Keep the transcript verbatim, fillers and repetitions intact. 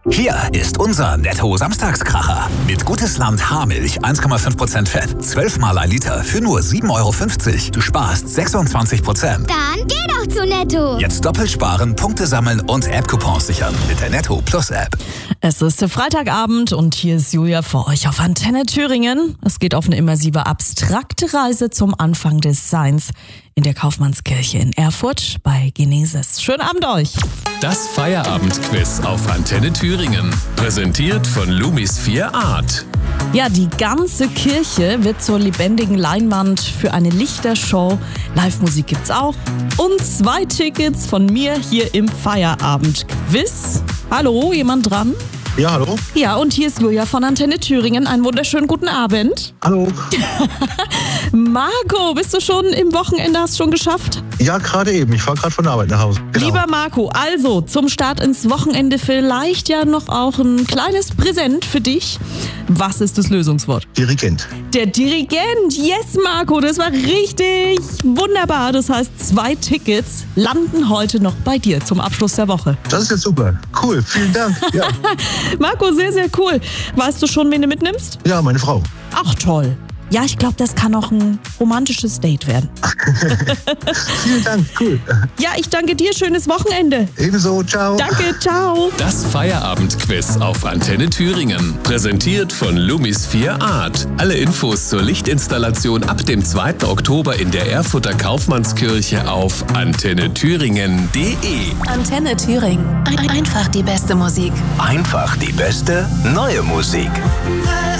Hier ist unser Netto-Samstagskracher. Mit Gutes Land Haarmilch eins Komma fünf Prozent Fett, zwölf Mal ein Liter für nur sieben Euro fünfzig. Du sparst sechsundzwanzig Prozent. Dann geh doch zu Netto. Jetzt doppelt sparen, Punkte sammeln und App-Coupons sichern mit der Netto Plus App. Es ist Freitagabend und hier ist Julia für euch auf Antenne Thüringen. Es geht auf eine immersive, abstrakte Reise zum Anfang des Seins in der Kaufmannskirche in Erfurt bei Genesis. Schönen Abend euch! Das Feierabendquiz auf Antenne Thüringen. Präsentiert von Lumis vier Art. Ja, die ganze Kirche wird zur lebendigen Leinwand für eine Lichtershow. Live-Musik gibt's auch. Und zwei Tickets von mir hier im Feierabendquiz. Hallo, jemand dran? Ja, hallo. Ja, und hier ist Julia von Antenne Thüringen. Einen wunderschönen guten Abend. Hallo. Marco, bist du schon im Wochenende, hast du schon geschafft? Ja, gerade eben. Ich fahre gerade von der Arbeit nach Hause. Genau. Lieber Marco, also zum Start ins Wochenende vielleicht ja noch auch ein kleines Präsent für dich. Was ist das Lösungswort? Dirigent. Der Dirigent. Yes, Marco, das war richtig wunderbar. Das heißt, zwei Tickets landen heute noch bei dir zum Abschluss der Woche. Das ist ja super. Cool, vielen Dank. Ja, Marco, sehr, sehr cool. Weißt du schon, wen du mitnimmst? ja meine Frau. Ach, toll. Ja, ich glaube, das kann auch ein romantisches Date werden. Vielen Dank, cool. Ja, ich danke dir. Schönes Wochenende. Ebenso, ciao. Danke, ciao. Das Feierabendquiz auf Antenne Thüringen. Präsentiert von Lumis vier Art. Alle Infos zur Lichtinstallation ab dem zweiten Oktober in der Erfurter Kaufmannskirche auf antenne thüringen punkt de. Antenne Thüringen. Ein- Einfach die beste Musik. Einfach die beste neue Musik.